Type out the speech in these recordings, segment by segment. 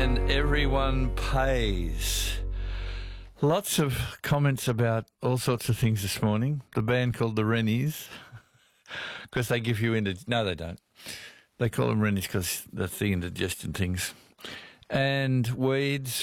and everyone pays. Lots of comments about all sorts of things this morning. The band called the Rennies, because they give you no, they don't. They call them Rennies because that's the indigestion things. And weeds.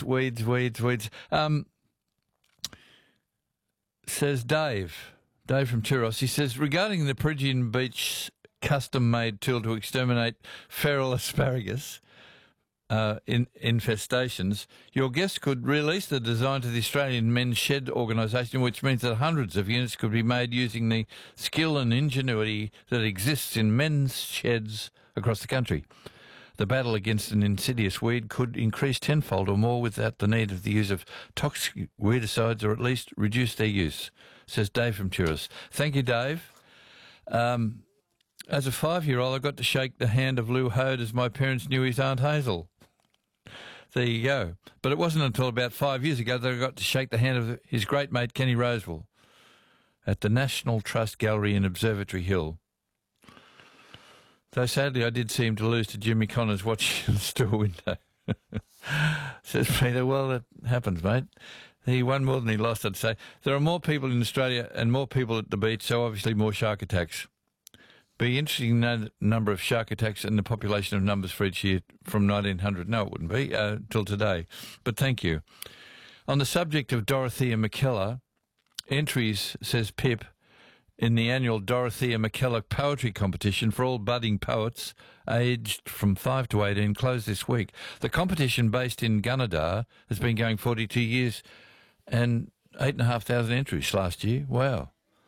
Says Dave from Turos. He says, regarding the Peregrine Beach custom-made tool to exterminate feral asparagus in infestations, your guest could release the design to the Australian Men's Shed organisation, which means that hundreds of units could be made using the skill and ingenuity that exists in men's sheds across the country. The battle against an insidious weed could increase tenfold or more without the need of the use of toxic weedicides, or at least reduce their use, says Dave from Turis. Thank you, Dave. As a 5-year-old, I got to shake the hand of Lou Hode as my parents knew his Aunt Hazel. There you go. But it wasn't until about 5 years ago that I got to shake the hand of his great mate Kenny Rosewell at the National Trust Gallery in Observatory Hill. Though sadly I did see him to lose to Jimmy Connors watching the store window. Says Peter, well, that happens, mate. He won more than he lost, I'd say. There are more people in Australia and more people at the beach, so obviously more shark attacks. Be interesting to know the number of shark attacks and the population of numbers for each year from 1900. No, it wouldn't be, till today. But thank you. On the subject of Dorothea McKellar, entries, says Pip, in the annual Dorothea McKellar Poetry Competition for all budding poets aged from 5 to 18 closed this week. The competition, based in Gunnedah, has been going 42 years and 8,500 entries last year. Wow.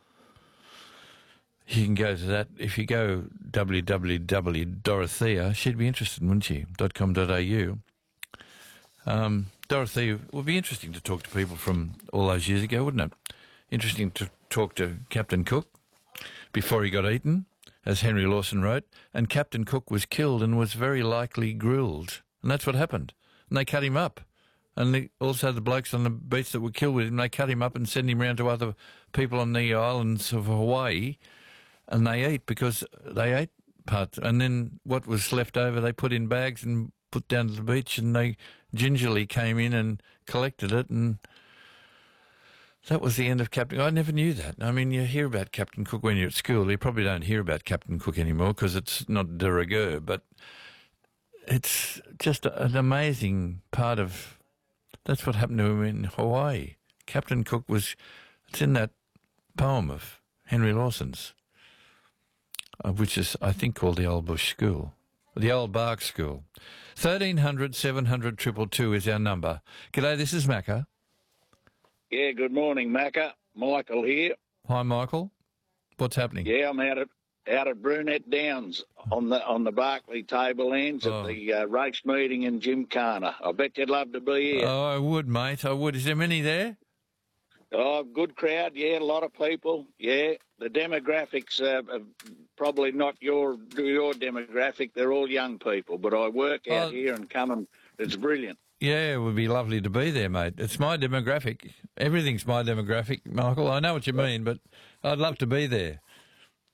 You can go to that. If you go www.dorothea, she'd be interested, wouldn't she? .com.au. Dorothea, would be interesting to talk to people from all those years ago, wouldn't it? Interesting to talk to Captain Cook before he got eaten, as Henry Lawson wrote, and Captain Cook was killed and was very likely grilled. And that's what happened. And they cut him up. And also the blokes on the beach that were killed with him, they cut him up and sent him round to other people on the islands of Hawaii, and they ate because they ate parts. And then what was left over they put in bags and put down to the beach, and they gingerly came in and collected it, and that was the end of Captain. I never knew that. I mean, you hear about Captain Cook when you're at school. You probably don't hear about Captain Cook anymore because it's not de rigueur, but it's just an amazing part of... That's what happened to him in Hawaii. Captain Cook was... It's in that poem of Henry Lawson's, which is, I think, called the Old Bush School. The Old Bark School. 1300 700 222 is our number. G'day, this is Macca. Yeah, good morning, Macca. Michael here. Hi, Michael. What's happening? Yeah, I'm out at Brunette Downs on the Barclay Tablelands at the race meeting in Gymkhana. I bet you'd love to be here. Oh, I would, mate. I would. Is there many there? Oh, good crowd. Yeah, a lot of people. Yeah, the demographics are probably not your demographic. They're all young people, but I work out here and come and it's brilliant. Yeah, it would be lovely to be there, mate. It's my demographic. Everything's my demographic, Michael. I know what you mean, but I'd love to be there.